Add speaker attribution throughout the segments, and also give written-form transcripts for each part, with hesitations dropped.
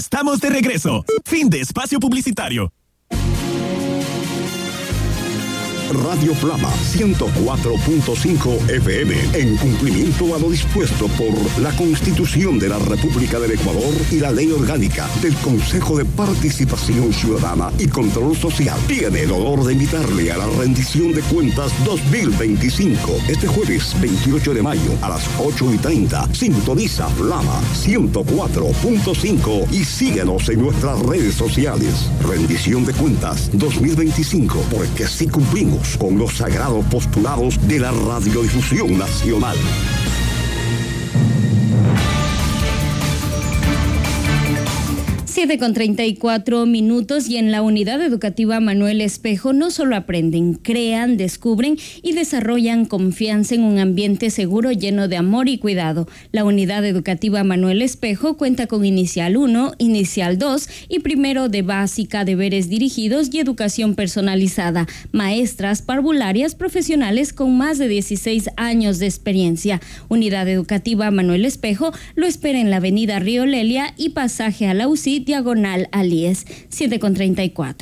Speaker 1: Estamos de regreso. Fin de espacio publicitario.
Speaker 2: Radio Flama 104.5 FM, en cumplimiento a lo dispuesto por la Constitución de la República del Ecuador y la Ley Orgánica del Consejo de Participación Ciudadana y Control Social, tiene el honor de invitarle a la rendición de cuentas 2025, este jueves 28 de mayo a las 8:30. Sintoniza Flama 104.5 y síguenos en nuestras redes sociales. Rendición de cuentas 2025, porque sí cumplimos con los sagrados postulados de la radiodifusión nacional.
Speaker 3: Con 34 minutos y en la unidad educativa Manuel Espejo no solo aprenden, crean, descubren y desarrollan confianza en un ambiente seguro lleno de amor y cuidado. La unidad educativa Manuel Espejo cuenta con Inicial 1, Inicial 2 y primero de básica, deberes dirigidos y educación personalizada. Maestras parvularias profesionales con más de 16 años de experiencia. Unidad educativa Manuel Espejo lo espera en la avenida Río Lelia y pasaje a la UCI diagonal Alies, 7:34.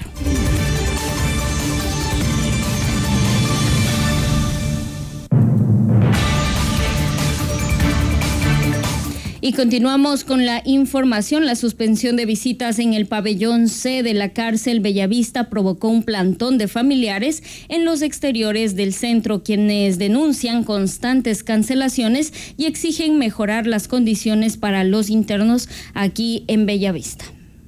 Speaker 3: Y continuamos con la información. La suspensión de visitas en el pabellón C de la cárcel Bellavista provocó un plantón de familiares en los exteriores del centro, quienes denuncian constantes cancelaciones y exigen mejorar las condiciones para los internos aquí en Bellavista.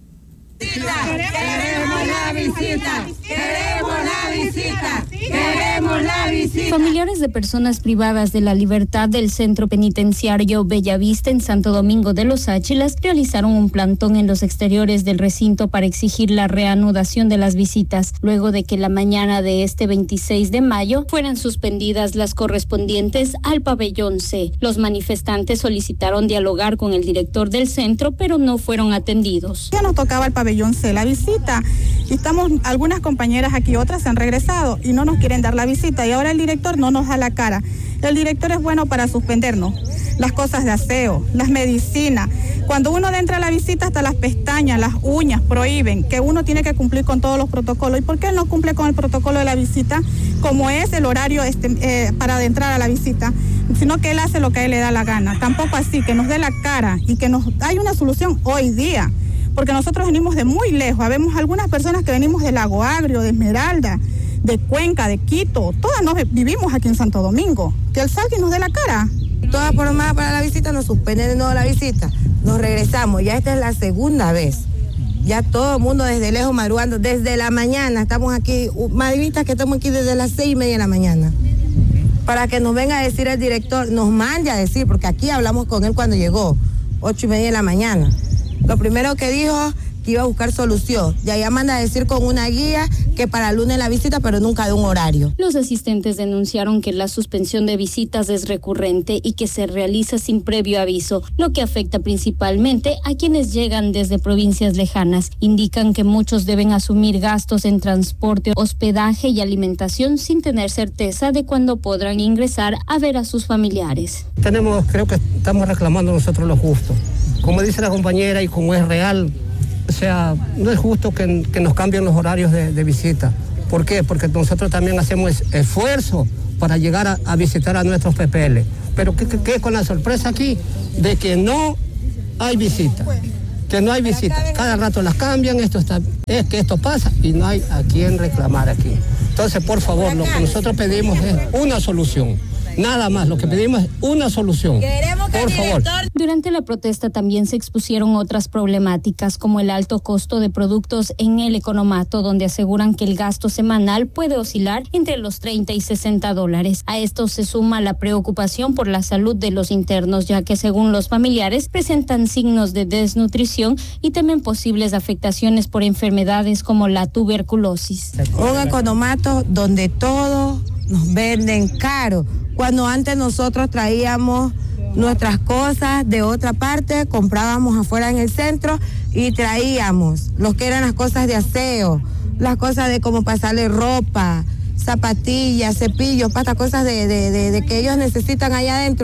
Speaker 4: Queremos la visita, queremos la visita, queremos la visita.
Speaker 3: Familiares de personas privadas de la libertad del centro penitenciario Bellavista en Santo Domingo de los Áchilas realizaron un plantón en los exteriores del recinto para exigir la reanudación de las visitas, luego de que la mañana de este 26 de mayo fueran suspendidas las correspondientes al pabellón C. Los manifestantes solicitaron dialogar con el director del centro, pero no fueron atendidos.
Speaker 5: Ya nos tocaba el pabellón C la visita y estamos algunas compañeras aquí, otras se han regresado y no nos quieren dar la visita y ahora el director no nos da la cara. El director es bueno para suspendernos las cosas de aseo, las medicinas. Cuando uno entra a la visita, hasta las pestañas, las uñas prohíben, que uno tiene que cumplir con todos los protocolos. ¿Y por qué él no cumple con el protocolo de la visita, como es el horario para entrar a la visita? Sino que él hace lo que a él le da la gana. Tampoco así, que nos dé la cara y que hay una solución hoy día. Porque nosotros venimos de muy lejos, habemos algunas personas que venimos de Lago Agrio, de Esmeralda, de Cuenca, de Quito, todas nos vivimos aquí en Santo Domingo, que él salga y nos dé la cara.
Speaker 6: Todas formadas para la visita, nos suspenden de nuevo la visita, nos regresamos, ya esta es la segunda vez, ya todo el mundo desde lejos madrugando, desde la mañana, estamos aquí, madritas que estamos aquí desde las 6:30 de la mañana, para que nos venga a decir el director, nos mande a decir, porque aquí hablamos con él cuando llegó, 8:30 de la mañana. Lo primero que dijo que iba a buscar solución. De allá manda a decir con una guía que para el lunes la visita, pero nunca de un horario.
Speaker 3: Los asistentes denunciaron que la suspensión de visitas es recurrente y que se realiza sin previo aviso, lo que afecta principalmente a quienes llegan desde provincias lejanas. Indican que muchos deben asumir gastos en transporte, hospedaje y alimentación sin tener certeza de cuándo podrán ingresar a ver a sus familiares.
Speaker 7: Creo que estamos reclamando nosotros lo justo. Como dice la compañera y como es real, o sea, no es justo que nos cambien los horarios de visita. ¿Por qué? Porque nosotros también hacemos esfuerzo para llegar a visitar a nuestros PPL. Pero ¿qué con la sorpresa aquí? De que no hay visita. Que no hay visita. Cada rato las cambian, es que esto pasa y no hay a quién reclamar aquí. Entonces, por favor, lo que nosotros pedimos es una solución. Nada más, lo que pedimos es una solución. Por favor.
Speaker 3: Durante la protesta también se expusieron otras problemáticas, como el alto costo de productos en el economato, donde aseguran que el gasto semanal puede oscilar entre los $30 y $60. A esto se suma la preocupación por la salud de los internos, ya que según los familiares presentan signos de desnutrición y temen posibles afectaciones por enfermedades como la tuberculosis.
Speaker 6: Un economato donde todo nos venden caro. Cuando antes nosotros traíamos nuestras cosas de otra parte, comprábamos afuera en el centro y traíamos lo que eran las cosas de aseo, las cosas de como pasarle ropa, zapatillas, cepillos, pasta, cosas de que ellos necesitan allá adentro.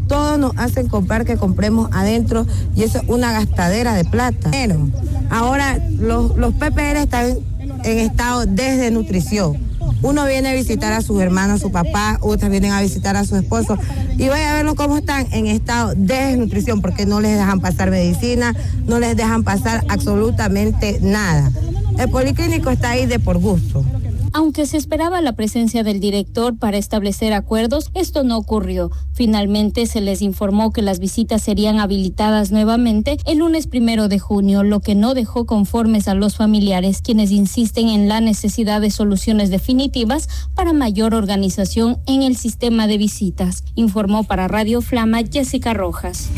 Speaker 6: Todos nos hacen comprar que compremos adentro y eso es una gastadera de plata. Pero ahora los PPR están en estado de desnutrición. Uno viene a visitar a sus hermanos, a su papá, otras vienen a visitar a su esposo y vaya a verlos cómo están en estado de desnutrición porque no les dejan pasar medicina, no les dejan pasar absolutamente nada. El policlínico está ahí de por gusto.
Speaker 3: Aunque se esperaba la presencia del director para establecer acuerdos, esto no ocurrió. Finalmente se les informó que las visitas serían habilitadas nuevamente el lunes 1 de junio, lo que no dejó conformes a los familiares, quienes insisten en la necesidad de soluciones definitivas para mayor organización en el sistema de visitas. Informó para Radio Flama Jessica Rojas.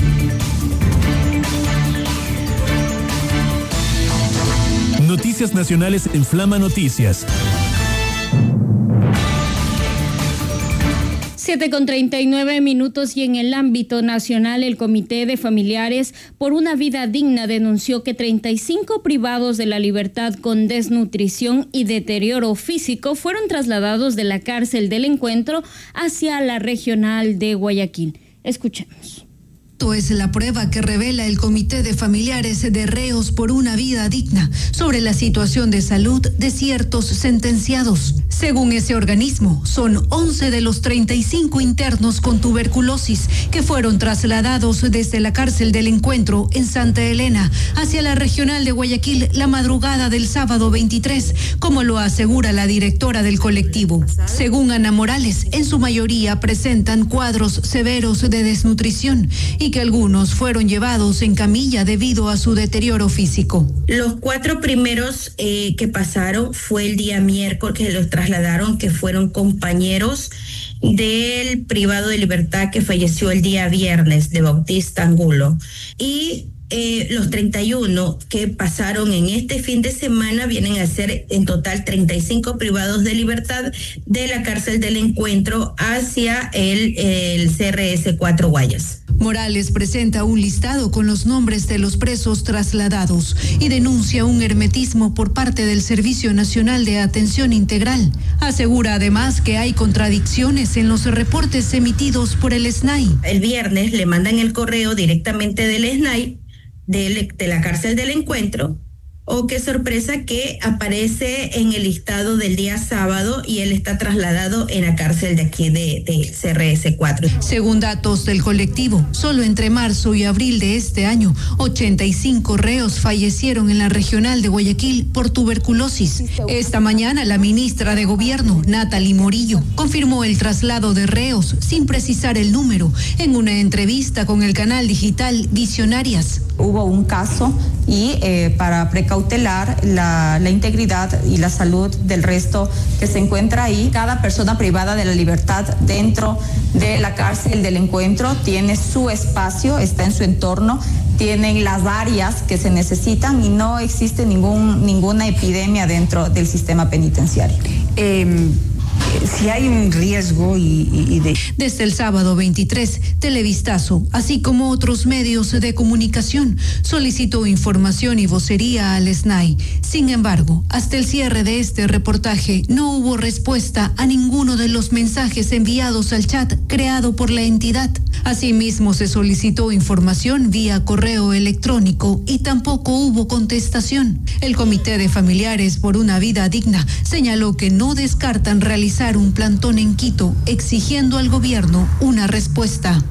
Speaker 1: Noticias nacionales en Flama Noticias.
Speaker 3: 7:39 y en el ámbito nacional, el Comité de Familiares por una Vida Digna denunció que 35 privados de la libertad con desnutrición y deterioro físico fueron trasladados de la cárcel del Encuentro hacia la regional de Guayaquil. Escuchemos.
Speaker 8: Esto es la prueba que revela el Comité de Familiares de Reos por una Vida Digna sobre la situación de salud de ciertos sentenciados. Según ese organismo, son 11 de los 35 internos con tuberculosis que fueron trasladados desde la cárcel del Encuentro en Santa Elena hacia la regional de Guayaquil la madrugada del sábado 23, como lo asegura la directora del colectivo. Según Ana Morales, en su mayoría presentan cuadros severos de desnutrición y que algunos fueron llevados en camilla debido a su deterioro físico.
Speaker 9: Los 4 primeros que pasaron fue el día miércoles que los trasladaron, que fueron compañeros del privado de libertad que falleció el día viernes, de Bautista Angulo. Y los 31 que pasaron en este fin de semana vienen a ser en total 35 privados de libertad de la cárcel del Encuentro hacia el CRS 4 Guayas.
Speaker 8: Morales presenta un listado con los nombres de los presos trasladados y denuncia un hermetismo por parte del Servicio Nacional de Atención Integral. Asegura además que hay contradicciones en los reportes emitidos por el SNAI.
Speaker 9: El viernes le mandan el correo directamente del SNAI, de la cárcel del Encuentro. Oh, qué sorpresa que aparece en el listado del día sábado y él está trasladado en la cárcel de aquí de CRS 4.
Speaker 8: Según datos del colectivo, solo entre marzo y abril de este año, 85 reos fallecieron en la regional de Guayaquil por tuberculosis. Esta mañana la ministra de Gobierno, Natalie Morillo, confirmó el traslado de reos sin precisar el número en una entrevista con el canal digital Visionarias.
Speaker 10: Hubo un caso y para precautelar la integridad y la salud del resto que se encuentra ahí, cada persona privada de la libertad dentro de la cárcel del Encuentro tiene su espacio, está en su entorno, tienen las áreas que se necesitan y no existe ninguna epidemia dentro del sistema penitenciario.
Speaker 11: Si hay un riesgo
Speaker 8: Desde el sábado 23, Televistazo, así como otros medios de comunicación, solicitó información y vocería al SNAI. Sin embargo, hasta el cierre de este reportaje no hubo respuesta a ninguno de los mensajes enviados al chat creado por la entidad. Asimismo, se solicitó información vía correo electrónico y tampoco hubo contestación. El Comité de Familiares por una Vida Digna señaló que no descartan realizar un plantón en Quito exigiendo al gobierno una respuesta.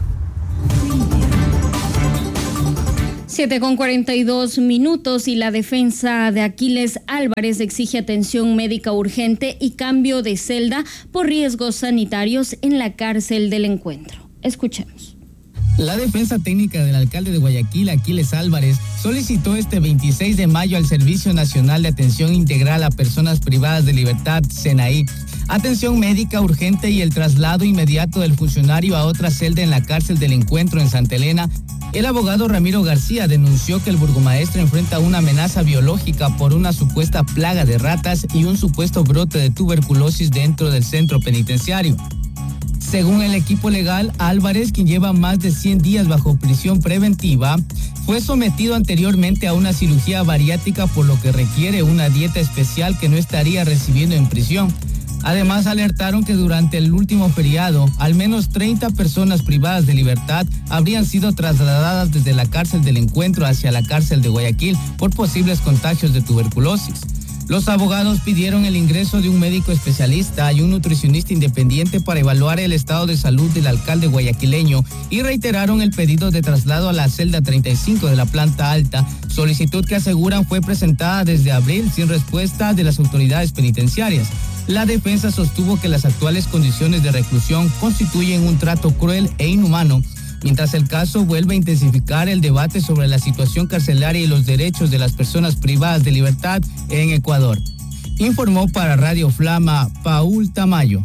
Speaker 3: 7:42 y la defensa de Aquiles Álvarez exige atención médica urgente y cambio de celda por riesgos sanitarios en la cárcel del Encuentro. Escuchemos.
Speaker 12: La defensa técnica del alcalde de Guayaquil, Aquiles Álvarez, solicitó este 26 de mayo al Servicio Nacional de Atención Integral a Personas Privadas de Libertad, SENAI, atención médica urgente y el traslado inmediato del funcionario a otra celda en la cárcel del Encuentro en Santa Elena. El abogado Ramiro García denunció que el burgomaestre enfrenta una amenaza biológica por una supuesta plaga de ratas y un supuesto brote de tuberculosis dentro del centro penitenciario. Según el equipo legal, Álvarez, quien lleva más de 100 días bajo prisión preventiva, fue sometido anteriormente a una cirugía bariátrica por lo que requiere una dieta especial que no estaría recibiendo en prisión. Además, alertaron que durante el último feriado, al menos 30 personas privadas de libertad habrían sido trasladadas desde la cárcel del Encuentro hacia la cárcel de Guayaquil por posibles contagios de tuberculosis. Los abogados pidieron el ingreso de un médico especialista y un nutricionista independiente para evaluar el estado de salud del alcalde guayaquileño y reiteraron el pedido de traslado a la celda 35 de la planta alta, solicitud que aseguran fue presentada desde abril sin respuesta de las autoridades penitenciarias. La defensa sostuvo que las actuales condiciones de reclusión constituyen un trato cruel e inhumano, mientras el caso vuelve a intensificar el debate sobre la situación carcelaria y los derechos de las personas privadas de libertad en Ecuador. Informó para Radio Flama Paul Tamayo.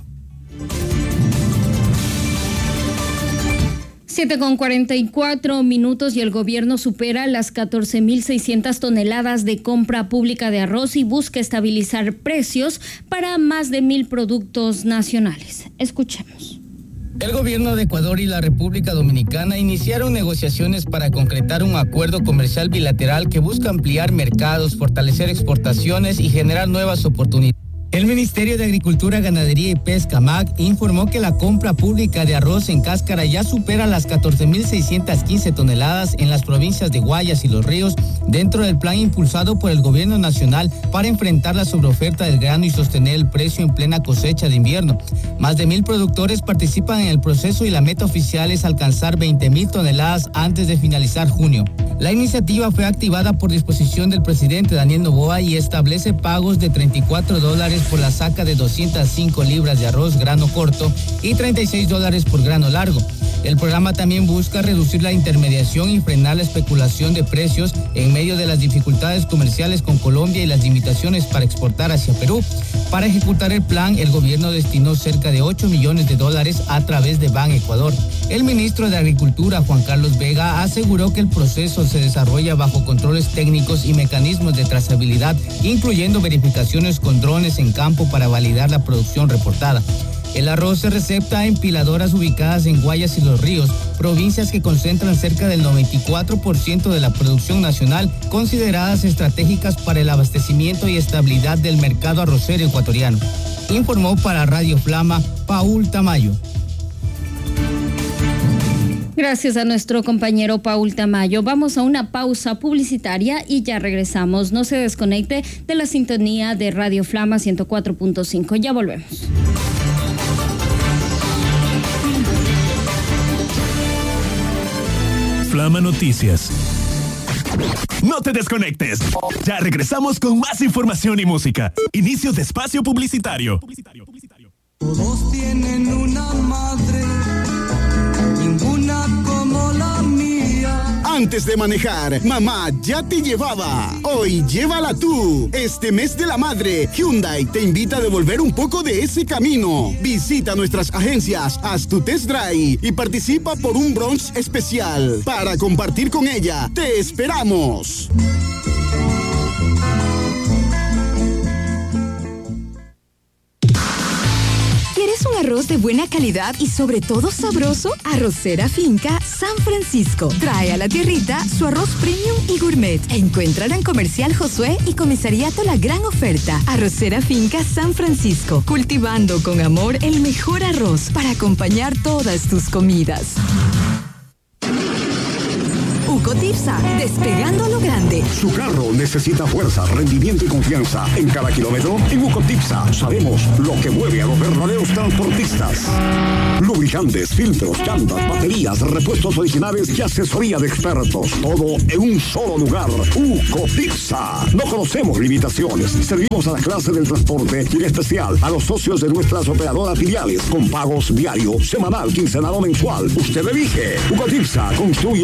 Speaker 3: 7:44 y el gobierno supera las 14.600 toneladas de compra pública de arroz y busca estabilizar precios para más de 1,000 productos nacionales. Escuchemos.
Speaker 12: El gobierno de Ecuador y la República Dominicana iniciaron negociaciones para concretar un acuerdo comercial bilateral que busca ampliar mercados, fortalecer exportaciones y generar nuevas oportunidades. El Ministerio de Agricultura, Ganadería y Pesca, MAG, informó que la compra pública de arroz en cáscara ya supera las 14.615 toneladas en las provincias de Guayas y Los Ríos, dentro del plan impulsado por el gobierno nacional para enfrentar la sobreoferta del grano y sostener el precio en plena cosecha de invierno. Más de 1,000 productores participan en el proceso y la meta oficial es alcanzar 20.000 toneladas antes de finalizar junio. La iniciativa fue activada por disposición del presidente Daniel Noboa y establece pagos de $34 por la saca de 205 libras de arroz grano corto y $36 por grano largo. El programa también busca reducir la intermediación y frenar la especulación de precios en medio de las dificultades comerciales con Colombia y las limitaciones para exportar hacia Perú. Para ejecutar el plan, el gobierno destinó cerca de $8 millones a través de Ban Ecuador. El ministro de Agricultura, Juan Carlos Vega, aseguró que el proceso se desarrolla bajo controles técnicos y mecanismos de trazabilidad, incluyendo verificaciones con drones en campo para validar la producción reportada. El arroz se recepta en piladoras ubicadas en Guayas y Los Ríos, provincias que concentran cerca del 94% de la producción nacional, consideradas estratégicas para el abastecimiento y estabilidad del mercado arrocero ecuatoriano. Informó para Radio Flama Paul Tamayo.
Speaker 3: Gracias a nuestro compañero Paul Tamayo. Vamos a una pausa publicitaria y ya regresamos. No se desconecte de la sintonía de Radio Flama 104.5. Ya volvemos.
Speaker 1: Flama Noticias. No te desconectes. Ya regresamos con más información y música. Inicio de espacio publicitario.
Speaker 13: Todos tienen una madre, ninguna como la mía.
Speaker 2: Antes de manejar, mamá ya te llevaba. Hoy llévala tú. Este mes de la madre, Hyundai te invita a devolver un poco de ese camino. Visita nuestras agencias, haz tu test drive y participa por un brunch especial. Para compartir con ella, te esperamos.
Speaker 14: ¿Quieres un arroz de buena calidad y sobre todo sabroso? Arrocera Finca San Francisco trae a la tierrita su arroz premium y gourmet. Encuéntrala en Comercial Josué y Comisariato La Gran Oferta. Arrocera Finca San Francisco, cultivando con amor el mejor arroz para acompañar todas tus comidas. Ucotipsa, despegando a lo grande.
Speaker 2: Su carro necesita fuerza, rendimiento y confianza. En cada kilómetro, en Ucotipsa sabemos lo que mueve a los verdaderos transportistas. Lubricantes, filtros, llantas, baterías, repuestos originales y asesoría de expertos. Todo en un solo lugar. Ucotipsa. No conocemos limitaciones. Servimos a la clase del transporte y en especial a los socios de nuestras operadoras filiales con pagos diario, semanal, quincenal o mensual. Usted elige. Ucotipsa construye